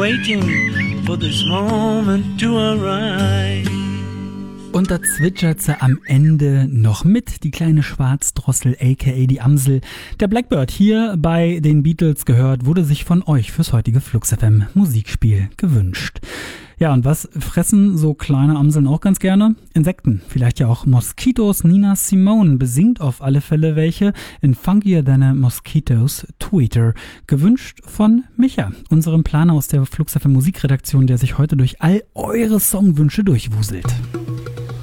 waiting for this moment to arise. Und da zwitschert sie am Ende noch mit, die kleine Schwarzdrossel, a.k.a. die Amsel. Der Blackbird hier bei den Beatles gehört, wurde sich von euch fürs heutige Flux FM Musikspiel gewünscht. Ja, und was fressen so kleine Amseln auch ganz gerne? Insekten, vielleicht ja auch Moskitos. Nina Simone besingt auf alle Fälle welche in Funkier Than a Mosquito's Tweeter. Gewünscht von Micha, unserem Planer aus der Flux FM Musikredaktion, der sich heute durch all eure Songwünsche durchwuselt.